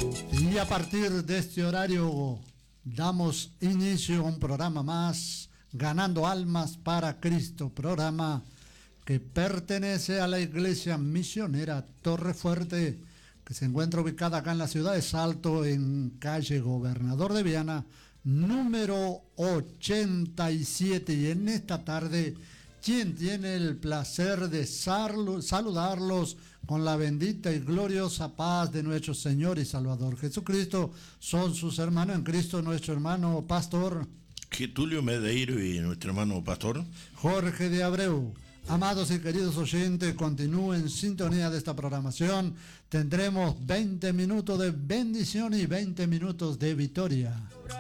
Y a partir de este horario damos inicio a un programa más, Ganando Almas para Cristo, programa que pertenece a la Iglesia Misionera Torrefuerte, que se encuentra ubicada acá en la ciudad de Salto, en calle Gobernador de Viana, número 87. Y en esta tarde, quien tiene el placer de saludarlos con la bendita y gloriosa paz de nuestro Señor y Salvador Jesucristo, son sus hermanos en Cristo, nuestro hermano pastor Getulio Medeiro y nuestro hermano pastor Jorge de Abreu. Amados y queridos oyentes, continúen en sintonía de esta programación. Tendremos 20 minutos de bendición y 20 minutos de victoria.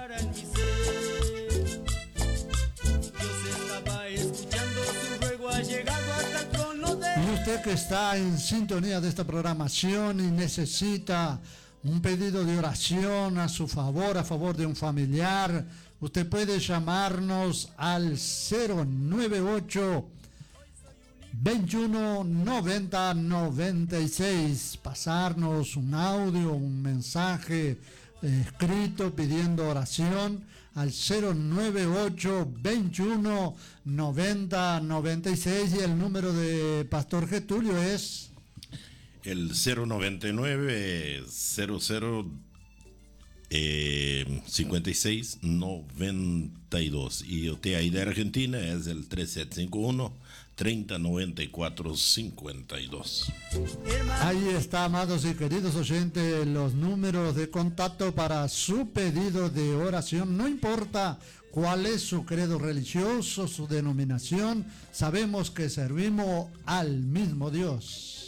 Y usted que está en sintonía de esta programación y necesita un pedido de oración a su favor, a favor de un familiar, usted puede llamarnos al 098 21 90 96, pasarnos un audio, un mensaje escrito pidiendo oración al 098 21 90 96, y el número de Pastor Getulio es el 099 00 56 92, y usted ahí de Argentina es el 3751 30 94 52. Ahí está, amados y queridos oyentes, los números de contacto para su pedido de oración. No importa cuál es su credo religioso, su denominación, sabemos que servimos al mismo Dios.